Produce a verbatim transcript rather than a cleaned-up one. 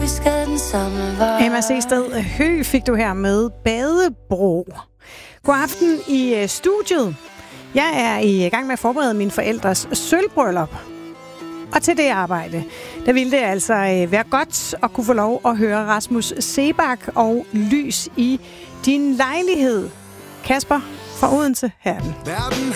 vi skal den samme vej. Emma Seested Høgh fik du her med Badebro. God aften i studiet. Jeg er i gang med at forberede mine forældres sølvbryllup. Og til det arbejde, der ville det altså være godt at kunne få lov at høre Rasmus Seebach og Lys i din lejlighed. Kasper fra Odense, her er den. Verden